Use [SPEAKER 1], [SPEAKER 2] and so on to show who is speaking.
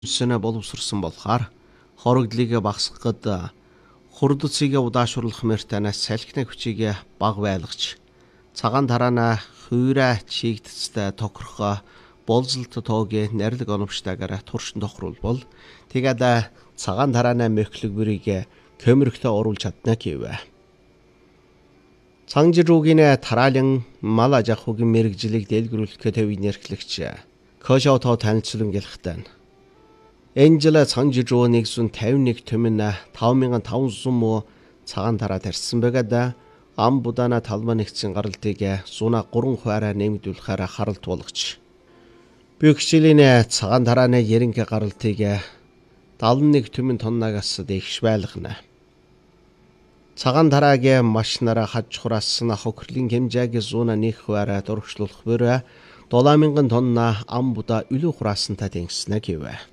[SPEAKER 1] Сэнэ боловсрсон болохоор хорогдлыг багасгахад хурдцыг удаашруулах мөртанаас салхины хүчийг бага байлгаж цагаан тараана хуйраа чигдэцтэй тохирох болзолт тоогийн нэрлэг оновчтойгоор туршин тохируулбал тэгээд цагаан тараана мөхлөгбөрийг көмөрөгтөө оруулж чадна гэв. Цангжируугийн тараалан мал аж ахуйн мэрэгжлийг дэлгэрүүлэх төвийн эрхлэгч Кошото танилцуулан гэлэхтэн Энжела Цангжируу 151 төмөн 5500 муу цагаан тараа тарьсан байгаад ам будана талбай нэгдсэн гаралтыг 103 хувиараа нэмэгдүүлэхээр харалт болгож бөхшлийн цагаан тарааны ерөнхий гаралтыг 71 төмөн тоннагаас дээш байлгана. Цагаан тараагийн машинаараа хаж хураасан хохирлын хэмжээг 101 хувиараа дурагшлуулах бүр 7000 тонна ам будаа үлүү хураасантай тэнгиснэ гэв.